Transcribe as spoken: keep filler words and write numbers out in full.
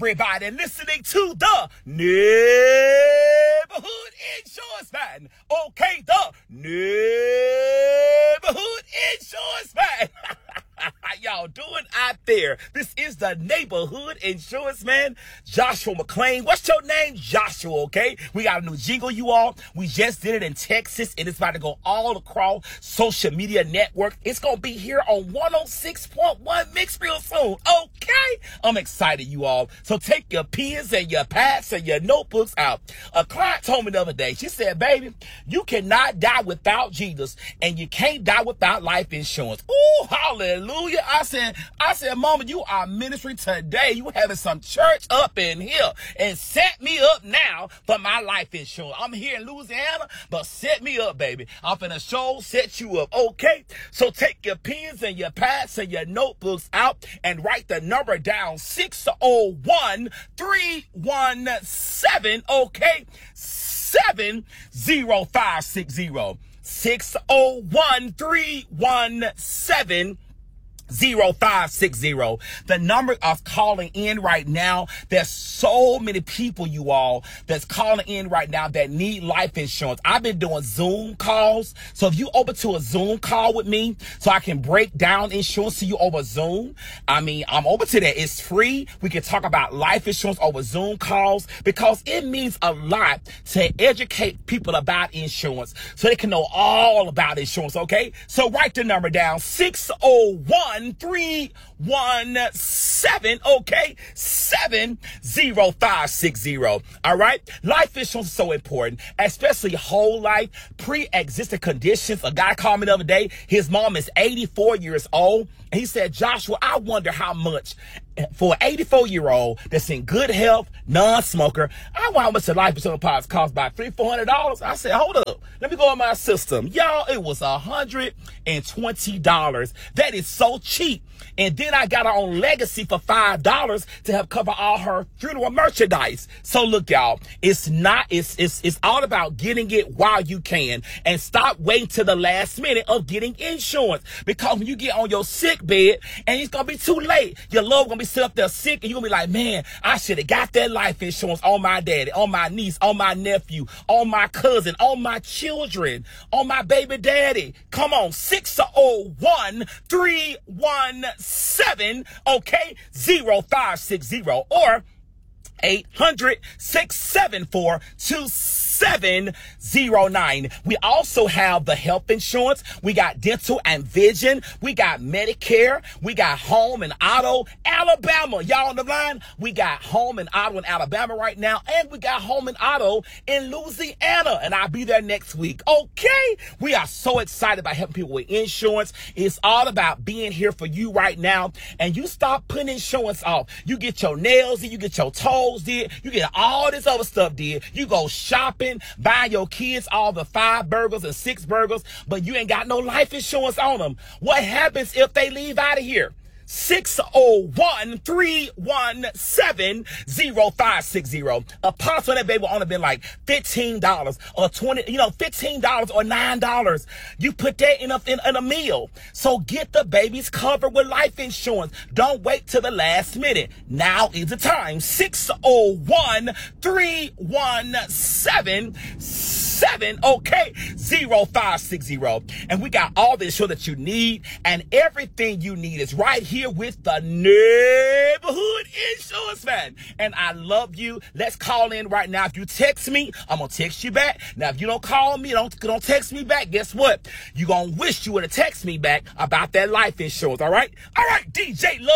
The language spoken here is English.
everybody listening to the Neighborhood Insurance Man. Okay, the Neighborhood Insurance Man. How y'all doing out there? This is the Neighborhood Insurance Man, Joshua McClain. What's your name? Joshua, okay? We got a new jingle, you all. We just did it in Texas, and it's about to go all across social media network. It's going to be here on one oh six point one Mix real soon, okay? I'm excited, you all. So take your pens and your pads and your notebooks out. A client told me the other day, she said, baby, you cannot die without Jesus, and you can't die without life insurance. Ooh, hallelujah. I said, I said, Mama, you are ministry today. You having some church up in here, and set me up now for my life insurance. I'm here in Louisiana, but set me up, baby. I'm finna show set you up, okay? So take your pens and your pads and your notebooks out and write the number down, six oh one, three one seven, okay? seven oh five six oh. six oh one, three one seven, zero five six zero. The number of calling in right now, there's so many people, you all, that's calling in right now that need life insurance. I've been doing Zoom calls. So if you open to a Zoom call with me so I can break down insurance to you over Zoom, I mean, I'm open to that. It's free. We can talk about life insurance over Zoom calls because it means a lot to educate people about insurance so they can know all about insurance, okay? So write the number down, six oh one, three one seven, okay, seven oh five six oh. All right, life insurance is so important, especially whole life, pre-existing conditions. A guy called me the other day. His mom is eighty-four years old, and he said, Joshua, I wonder how much for an eighty-four year old that's in good health, non-smoker, I wonder how much the life insurance policy costs, about three four hundred dollars. I said, hold up, let me go in my system, y'all. It was a hundred and twenty dollars. That is so cheap. And then I got her on Legacy for five dollars to help cover all her funeral merchandise. So look, y'all, it's not, it's, it's, it's all about getting it while you can, and stop waiting to the last minute of getting insurance, because when you get on your sick bed and it's going to be too late, your loved one going to be sit up there sick, and you're going to be like, man, I should have got that life insurance on my daddy, on my niece, on my nephew, on my cousin, on my children, on my baby daddy. Come on, six oh one, three one seven, okay, zero five six zero, or eight hundred, six seven four, two seven zero nine. We also have the health insurance. We got dental and vision. We got Medicare. We got home and auto. Alabama, y'all on the line? We got home and auto in Alabama right now, and we got home and auto in Louisiana, and I'll be there next week, okay? We are so excited about helping people with insurance. It's all about being here for you right now, and you stop putting insurance off. You get your nails did, you get your toes did, you get all this other stuff did. You go shopping, buy your kids all the five burgers and six burgers, but you ain't got no life insurance on them. What happens if they leave out of here? six oh one, three one seven, zero five six zero. A policy on that baby will only been like fifteen dollars or twenty, you know, fifteen dollars or nine dollars. You put that in a, in, in a meal. So get the babies covered with life insurance. Don't wait till the last minute. Now is the time. six oh one, three one seven, seven, okay, zero five six zero. And we got all the insurance that you need, and everything you need is right here with the Neighborhood Insurance Man. And I love you. Let's call in right now. If you text me, I'm gonna text you back. Now, if you don't call me, don't, don't text me back, guess what? You're gonna wish you would have texted me back about that life insurance, all right? All right, D J Love.